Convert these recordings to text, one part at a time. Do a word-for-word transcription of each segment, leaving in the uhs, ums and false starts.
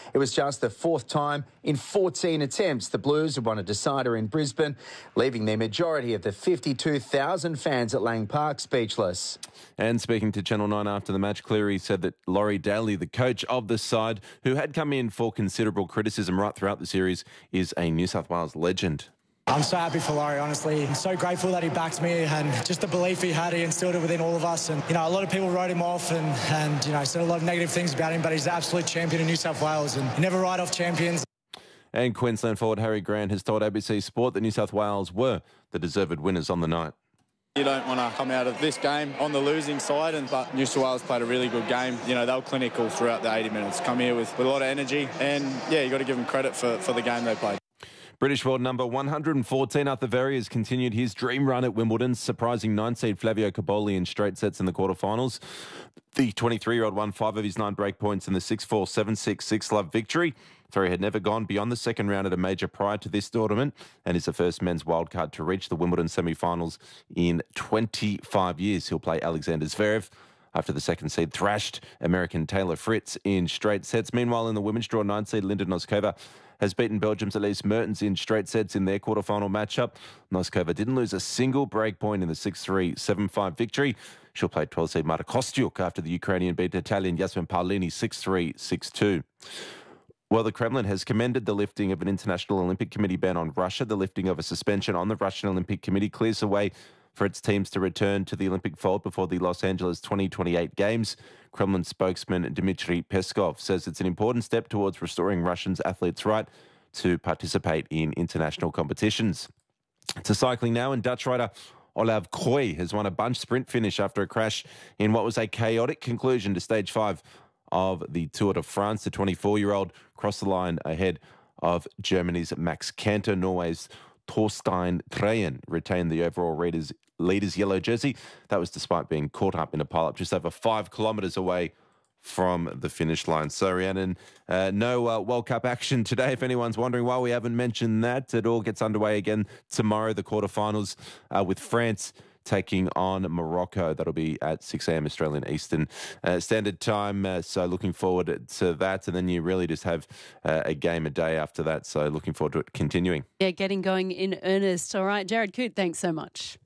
It was just the fourth time in fourteen attempts the Blues had won a decider in Brisbane, leaving their majority of the fifty-two thousand fans at Lang Park speechless. And speaking to Channel nine after the match, Cleary said that Laurie Daly, the coach of the side, who had come in for considerable criticism right throughout the series, is a New South Wales legend. I'm so happy for Laurie, honestly. I'm so grateful that he backed me, and just the belief he had, he instilled it within all of us. And, you know, a lot of people wrote him off and, and, you know, said a lot of negative things about him, but he's the absolute champion of New South Wales, and you never write off champions. And Queensland forward Harry Grant has told A B C Sport that New South Wales were the deserved winners on the night. You don't want to come out of this game on the losing side, and but New South Wales played a really good game. You know, they were clinical throughout the eighty minutes. Come here with, with a lot of energy, and, yeah, you got to give them credit for, for the game they played. British world number one hundred fourteen, Arthur Verry, has continued his dream run at Wimbledon, surprising nine-seed Flavio Cobolli in straight sets in the quarterfinals. The twenty-three-year-old won five of his nine break points in the six four, seven six, six love victory. Verry had never gone beyond the second round at a major prior to this tournament, and is the first men's wildcard to reach the Wimbledon semi-finals in twenty-five years. He'll play Alexander Zverev after the second seed thrashed American Taylor Fritz in straight sets. Meanwhile, in the women's draw, nine seed Linda Noskova has beaten Belgium's Elise Mertens in straight sets in their quarterfinal matchup. Noskova didn't lose a single break point in the six three, seven five victory. She'll play twelve seed Marta Kostyuk after the Ukrainian beat Italian Yasmin Paolini six three, six two. Well, the Kremlin has commended the lifting of an International Olympic Committee ban on Russia. The lifting of a suspension on the Russian Olympic Committee clears the way for its teams to return to the Olympic fold before the Los Angeles twenty twenty-eight Games. Kremlin spokesman Dmitry Peskov says it's an important step towards restoring Russians' athletes' right to participate in international competitions. To cycling now, and Dutch rider Olav Koy has won a bunch sprint finish after a crash in what was a chaotic conclusion to stage five of the Tour de France. The twenty-four-year-old crossed the line ahead of Germany's Max Kanter. Norway's Torstein Treyen retained the overall leader's, leader's yellow jersey. That was despite being caught up in a pile-up just over five kilometres away from the finish line. So, Rhiannon, uh, no uh, World Cup action today. If anyone's wondering why we haven't mentioned that, it all gets underway again tomorrow, the quarterfinals uh, with France taking on Morocco. That'll be at six a.m. Australian Eastern uh, Standard Time. Uh, so looking forward to that. And then you really just have uh, a game a day after that. So looking forward to it continuing. Yeah, getting going in earnest. All right, Jared Coote, thanks so much.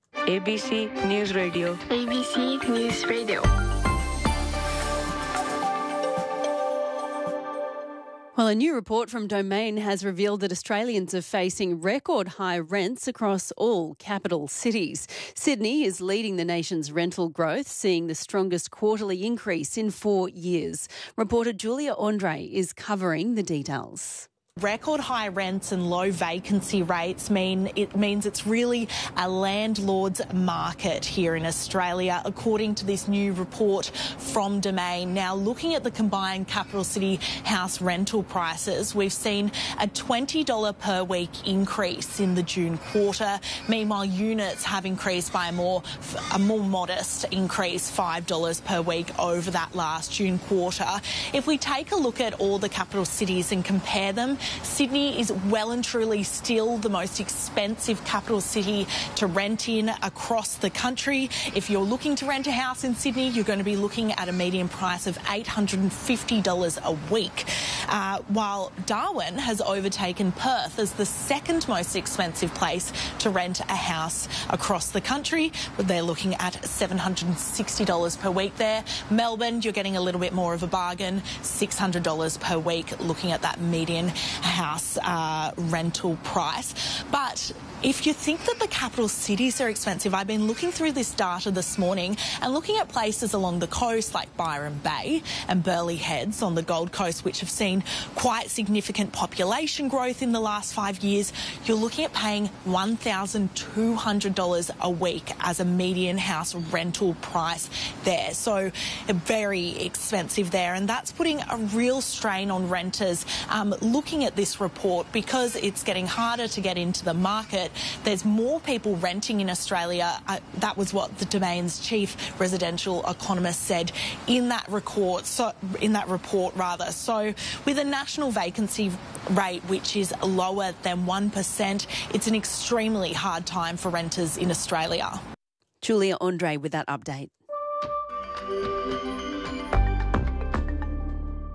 A B C News Radio. A B C News Radio. Well, a new report from Domain has revealed that Australians are facing record high rents across all capital cities. Sydney is leading the nation's rental growth, seeing the strongest quarterly increase in four years. Reporter Julia Andre is covering the details. Record high rents and low vacancy rates mean it means it's really a landlord's market here in Australia, according to this new report from Domain. Now, looking at the combined capital city house rental prices, we've seen a twenty dollars per week increase in the June quarter. Meanwhile, units have increased by a more, a more modest increase, five dollars per week over that last June quarter. If we take a look at all the capital cities and compare them, Sydney is well and truly still the most expensive capital city to rent in across the country. If you're looking to rent a house in Sydney, you're going to be looking at a median price of eight hundred fifty dollars a week, uh, while Darwin has overtaken Perth as the second most expensive place to rent a house across the country. They're looking at seven hundred sixty dollars per week there. Melbourne, you're getting a little bit more of a bargain, six hundred dollars per week, looking at that median house uh, rental price. But if you think that the capital cities are expensive, I've been looking through this data this morning and looking at places along the coast like Byron Bay and Burleigh Heads on the Gold Coast, which have seen quite significant population growth in the last five years. You're looking at paying one thousand two hundred dollars a week as a median house rental price there. So very expensive there, and that's putting a real strain on renters. Um, looking at this report, because it's getting harder to get into the market, there's more people renting in Australia. Uh, that was what the Domain's chief residential economist said in that report. So in that report, rather. So with a national vacancy rate which is lower than one percent, it's an extremely hard time for renters in Australia. Julia Andre with that update.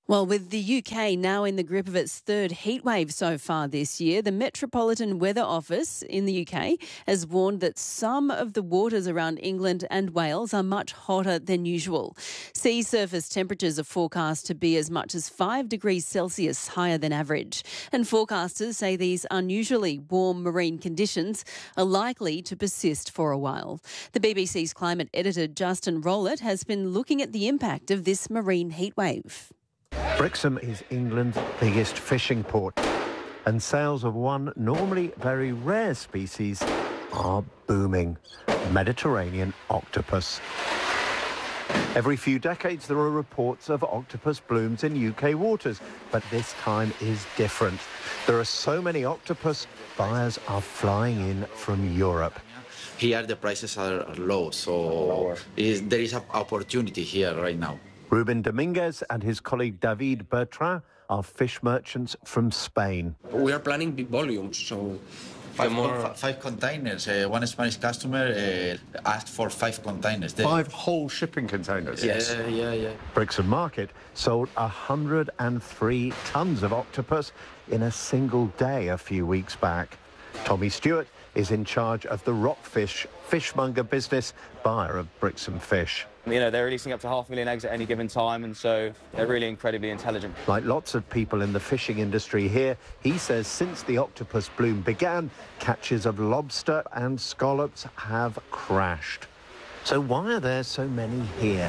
Well, with the U K now in the grip of its third heatwave so far this year, the Metropolitan Weather Office in the U K has warned that some of the waters around England and Wales are much hotter than usual. Sea surface temperatures are forecast to be as much as five degrees Celsius higher than average. And forecasters say these unusually warm marine conditions are likely to persist for a while. The B B C's climate editor Justin Rowlett has been looking at the impact of this marine heatwave. Brixham is England's biggest fishing port, and sales of one normally very rare species are booming: Mediterranean octopus. Every few decades there are reports of octopus blooms in U K waters, but this time is different. There are so many octopus, buyers are flying in from Europe. Here the prices are low, so is, there is an opportunity here right now. Ruben Dominguez and his colleague David Bertrand are fish merchants from Spain. We are planning big volumes, so Five, more... five containers. Uh, one Spanish customer uh, asked for five containers. They... Five whole shipping containers? Yes. Yeah, yeah, yeah. Brixham Market sold one hundred and three tonnes of octopus in a single day a few weeks back. Tommy Stewart is in charge of the Rockfish fishmonger business, buyer of Brixham Fish. You know, they're releasing up to half a million eggs at any given time, and so they're really incredibly intelligent. Like lots of people in the fishing industry here, he says since the octopus bloom began, catches of lobster and scallops have crashed. So why are there so many here?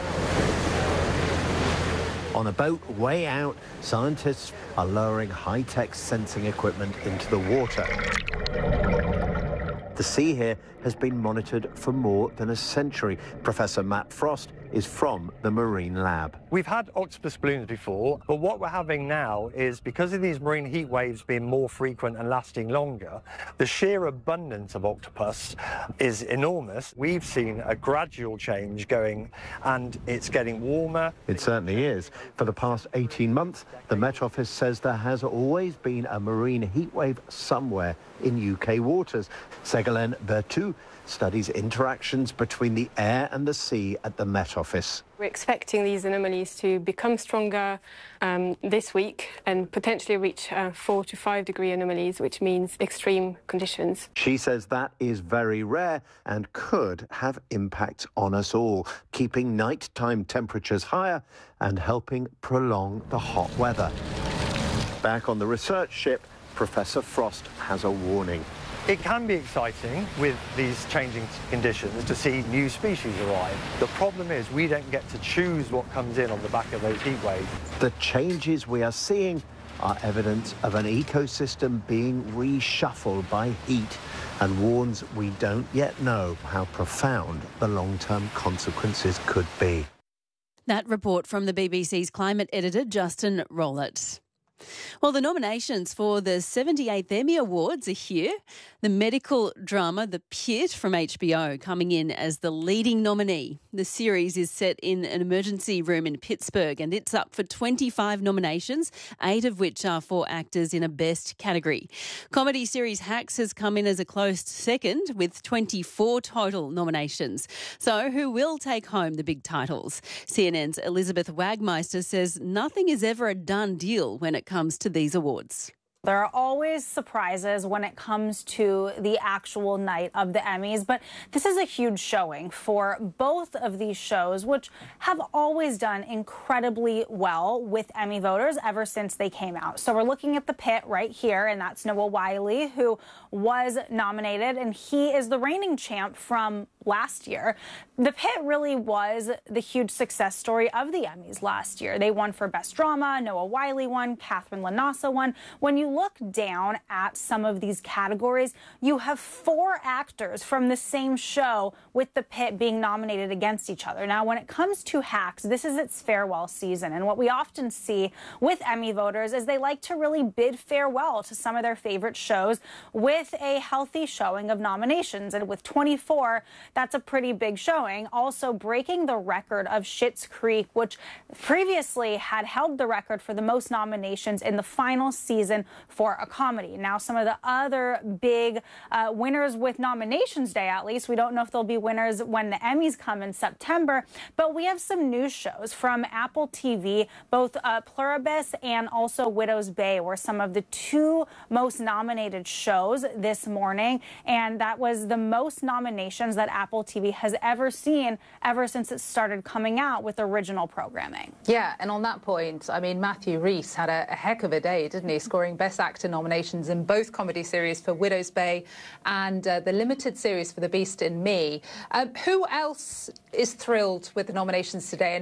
On a boat way out, scientists are lowering high-tech sensing equipment into the water. The sea here has been monitored for more than a century. Professor Matt Frost is from the Marine Lab. We've had octopus blooms before, but what we're having now is, because of these marine heat waves being more frequent and lasting longer, the sheer abundance of octopus is enormous. We've seen a gradual change going, and it's getting warmer. It certainly is. For the past eighteen months, the Met Office says there has always been a marine heat wave somewhere in U K waters. Ségolène Berthoud studies interactions between the air and the sea at the Met Office. We're expecting these anomalies to become stronger um, this week and potentially reach uh, four to five degree anomalies, which means extreme conditions. She says that is very rare and could have impacts on us all, keeping nighttime temperatures higher and helping prolong the hot weather. Back on the research ship, Professor Frost has a warning. It can be exciting with these changing conditions to see new species arrive. The problem is we don't get to choose what comes in on the back of those heat waves. The changes we are seeing are evidence of an ecosystem being reshuffled by heat, and warns we don't yet know how profound the long-term consequences could be. That report from the B B C's climate editor Justin Rowlett. Well, the nominations for the seventy-eighth Emmy Awards are here. The medical drama The Pit from H B O coming in as the leading nominee. The series is set in an emergency room in Pittsburgh, and it's up for twenty-five nominations, eight of which are for actors in a Best category. Comedy series Hacks has come in as a close second with twenty-four total nominations. So who will take home the big titles? C N N's Elizabeth Wagmeister says nothing is ever a done deal when it comes to these awards. There are always surprises when it comes to the actual night of the Emmys, but this is a huge showing for both of these shows, which have always done incredibly well with Emmy voters ever since they came out. So we're looking at The Pit right here, and that's Noah Wyle, who was nominated, and he is the reigning champ from last year. The Pit really was the huge success story of the Emmys last year. They won for Best Drama, Noah Wyle won, Catherine Lanasa won. When you look down at some of these categories, you have four actors from the same show with The Pit being nominated against each other. Now, when it comes to Hacks, this is its farewell season, and what we often see with Emmy voters is they like to really bid farewell to some of their favorite shows with a healthy showing of nominations, and with twenty-four, that's a pretty big showing. Also breaking the record of Schitt's Creek, which previously had held the record for the most nominations in the final season for a comedy. Now, some of the other big uh, winners with nominations day, at least, we don't know if there'll be winners when the Emmys come in September, but we have some news shows from Apple T V. Both uh, Pluribus and also Widow's Bay were some of the two most nominated shows this morning, and that was the most nominations that Apple T V has ever seen ever since it started coming out with original programming. Yeah, and on that point, I mean, Matthew Rhys had a, a heck of a day, didn't he? Scoring Best Actor nominations in both comedy series for Widow's Bay and uh, the limited series for The Beast in Me. Um, who else is thrilled with the nominations today? And